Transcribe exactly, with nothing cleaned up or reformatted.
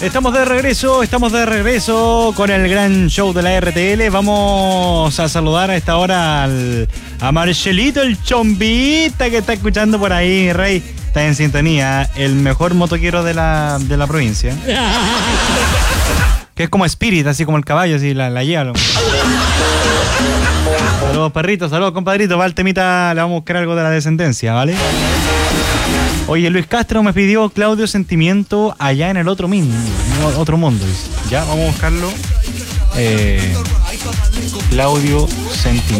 Estamos de regreso, estamos de regreso con el gran show de la R T L. Vamos a saludar a esta hora al, a Marcelito, el chombita que está escuchando por ahí, Rey. Está en sintonía, el mejor motoquero de la, de la provincia. Que es como Spirit, así como el caballo, así la, la lleva. Saludos, perritos, saludos, compadritos. Va el temita, le vamos a buscar algo de la descendencia, ¿vale? Oye, Luis Castro me pidió Claudio Sentimiento allá en el otro mundo. Otro mundo, dice. Ya, vamos a buscarlo. Eh, Claudio Sentimiento.